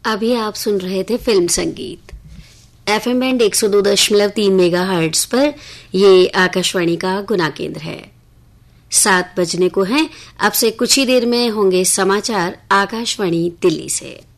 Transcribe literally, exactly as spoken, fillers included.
अभी आप सुन रहे थे फिल्म संगीत एफएम बैंड एक सौ दो दशमलव तीन मेगा हर्ट्ज पर। ये आकाशवाणी का गुना केंद्र है। सात बजने को है। अब से कुछ ही देर में होंगे समाचार आकाशवाणी दिल्ली से।